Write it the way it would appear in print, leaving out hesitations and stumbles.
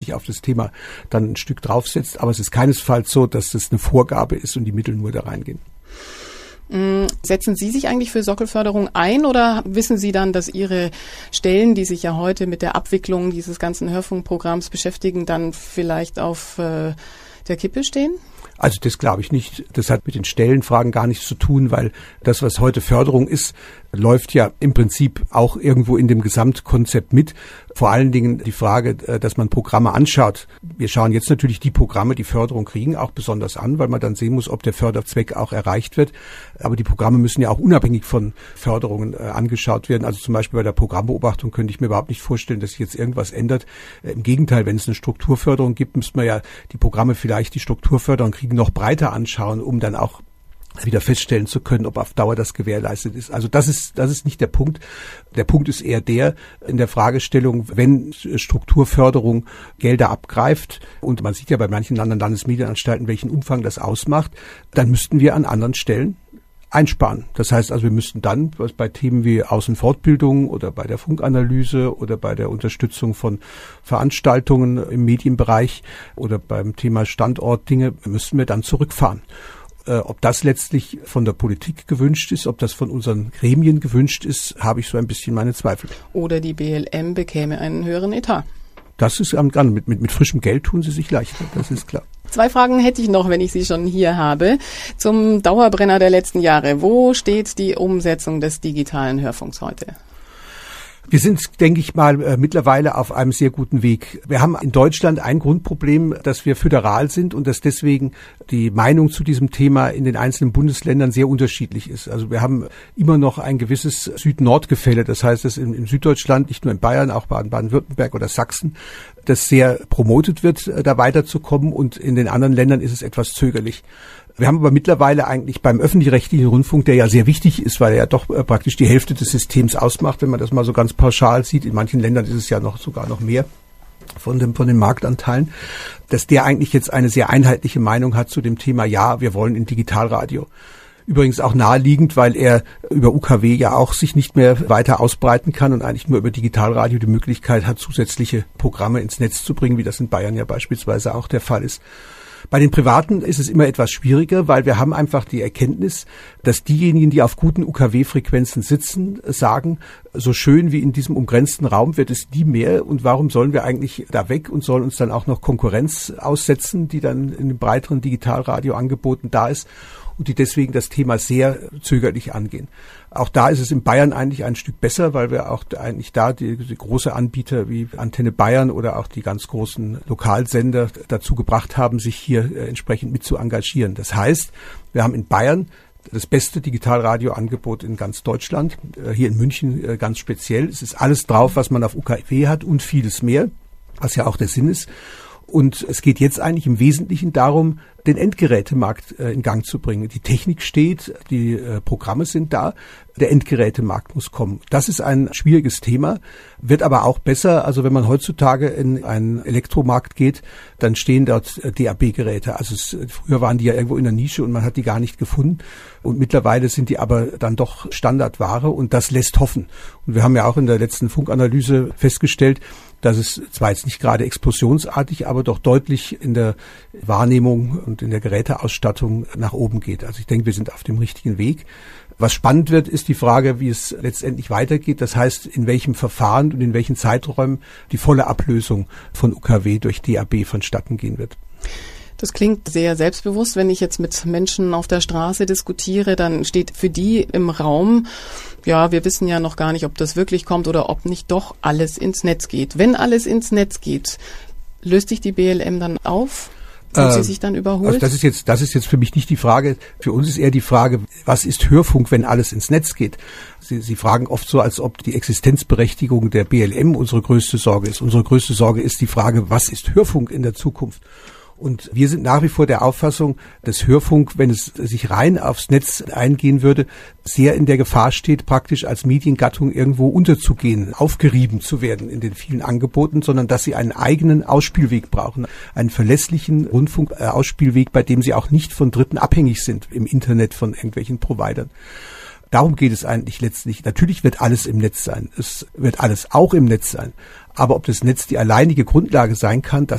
letztendlich auf das Thema dann ein Stück draufsetzt. Aber es ist keinesfalls so, dass das eine Vorgabe ist und die Mittel nur da reingehen. Setzen Sie sich eigentlich für Sockelförderung ein oder wissen Sie dann, dass Ihre Stellen, die sich ja heute mit der Abwicklung dieses ganzen Hörfunkprogramms beschäftigen, dann vielleicht auf der Kippe stehen? Also das glaube ich nicht. Das hat mit den Stellenfragen gar nichts zu tun, weil das, was heute Förderung ist, läuft ja im Prinzip auch irgendwo in dem Gesamtkonzept mit. Vor allen Dingen die Frage, dass man Programme anschaut. Wir schauen jetzt natürlich die Programme, die Förderung kriegen, auch besonders an, weil man dann sehen muss, ob der Förderzweck auch erreicht wird. Aber die Programme müssen ja auch unabhängig von Förderungen angeschaut werden. Also zum Beispiel bei der Programmbeobachtung könnte ich mir überhaupt nicht vorstellen, dass sich jetzt irgendwas ändert. Im Gegenteil, wenn es eine Strukturförderung gibt, müsste man ja die Programme vielleicht die Strukturförderung kriegen noch breiter anschauen, um dann auch wieder feststellen zu können, ob auf Dauer das gewährleistet ist. Also das ist nicht der Punkt. Der Punkt ist eher der in der Fragestellung, wenn Strukturförderung Gelder abgreift, und man sieht ja bei manchen anderen Landesmedienanstalten, welchen Umfang das ausmacht, dann müssten wir an anderen Stellen einsparen. Das heißt also, wir müssten dann, was bei Themen wie Aus- und Fortbildung oder bei der Funkanalyse oder bei der Unterstützung von Veranstaltungen im Medienbereich oder beim Thema Standortdinge, müssten wir dann zurückfahren. Ob das letztlich von der Politik gewünscht ist, ob das von unseren Gremien gewünscht ist, habe ich so ein bisschen meine Zweifel. Oder die BLM bekäme einen höheren Etat. Das ist dran. Mit frischem Geld tun sie sich leichter, das ist klar. 2 Fragen hätte ich noch, wenn ich sie schon hier habe. Zum Dauerbrenner der letzten Jahre. Wo steht die Umsetzung des digitalen Hörfunks heute? Wir sind, denke ich mal, mittlerweile auf einem sehr guten Weg. Wir haben in Deutschland ein Grundproblem, dass wir föderal sind und dass deswegen die Meinung zu diesem Thema in den einzelnen Bundesländern sehr unterschiedlich ist. Also wir haben immer noch ein gewisses Süd-Nord-Gefälle. Das heißt, dass in Süddeutschland, nicht nur in Bayern, auch Baden-Württemberg oder Sachsen, das sehr promotet wird, da weiterzukommen, und in den anderen Ländern ist es etwas zögerlich. Wir haben aber mittlerweile eigentlich beim öffentlich-rechtlichen Rundfunk, der ja sehr wichtig ist, weil er ja doch praktisch die Hälfte des Systems ausmacht, wenn man das mal so ganz pauschal sieht. In manchen Ländern ist es ja sogar noch mehr von den Marktanteilen, dass der eigentlich jetzt eine sehr einheitliche Meinung hat zu dem Thema, ja, wir wollen in Digitalradio. Übrigens auch naheliegend, weil er über UKW ja auch sich nicht mehr weiter ausbreiten kann und eigentlich nur über Digitalradio die Möglichkeit hat, zusätzliche Programme ins Netz zu bringen, wie das in Bayern ja beispielsweise auch der Fall ist. Bei den Privaten ist es immer etwas schwieriger, weil wir haben einfach die Erkenntnis, dass diejenigen, die auf guten UKW-Frequenzen sitzen, sagen, so schön wie in diesem umgrenzten Raum wird es nie mehr, und warum sollen wir eigentlich da weg und sollen uns dann auch noch Konkurrenz aussetzen, die dann in den breiteren Digitalradioangeboten da ist und die deswegen das Thema sehr zögerlich angehen. Auch da ist es in Bayern eigentlich ein Stück besser, weil wir auch eigentlich da die große Anbieter wie Antenne Bayern oder auch die ganz großen Lokalsender dazu gebracht haben, sich hier entsprechend mit zu engagieren. Das heißt, wir haben in Bayern das beste Digitalradioangebot in ganz Deutschland, hier in München ganz speziell. Es ist alles drauf, was man auf UKW hat und vieles mehr, was ja auch der Sinn ist. Und es geht jetzt eigentlich im Wesentlichen darum, den Endgerätemarkt in Gang zu bringen. Die Technik steht, die Programme sind da, der Endgerätemarkt muss kommen. Das ist ein schwieriges Thema, wird aber auch besser. Also wenn man heutzutage in einen Elektromarkt geht, dann stehen dort DAB-Geräte. Also früher waren die ja irgendwo in der Nische und man hat die gar nicht gefunden. Und mittlerweile sind die aber dann doch Standardware, und das lässt hoffen. Und wir haben ja auch in der letzten Funkanalyse festgestellt, dass es zwar jetzt nicht gerade explosionsartig, aber doch deutlich in der Wahrnehmung und in der Geräteausstattung nach oben geht. Also ich denke, wir sind auf dem richtigen Weg. Was spannend wird, ist die Frage, wie es letztendlich weitergeht. Das heißt, in welchem Verfahren und in welchen Zeiträumen die volle Ablösung von UKW durch DAB vonstatten gehen wird. Das klingt sehr selbstbewusst. Wenn ich jetzt mit Menschen auf der Straße diskutiere, dann steht für die im Raum, ja, wir wissen ja noch gar nicht, ob das wirklich kommt oder ob nicht doch alles ins Netz geht. Wenn alles ins Netz geht, löst sich die BLM dann auf? Fühlt sie sich dann überholt? Also das ist jetzt für mich nicht die Frage. Für uns ist eher die Frage, was ist Hörfunk, wenn alles ins Netz geht? Sie fragen oft so, als ob die Existenzberechtigung der BLM unsere größte Sorge ist. Unsere größte Sorge ist die Frage, was ist Hörfunk in der Zukunft? Und wir sind nach wie vor der Auffassung, dass Hörfunk, wenn es sich rein aufs Netz eingehen würde, sehr in der Gefahr steht, praktisch als Mediengattung irgendwo unterzugehen, aufgerieben zu werden in den vielen Angeboten, sondern dass sie einen eigenen Ausspielweg brauchen, einen verlässlichen Rundfunkausspielweg, bei dem sie auch nicht von Dritten abhängig sind im Internet von irgendwelchen Providern. Darum geht es eigentlich letztlich. Natürlich wird alles im Netz sein. Es wird alles auch im Netz sein. Aber ob das Netz die alleinige Grundlage sein kann,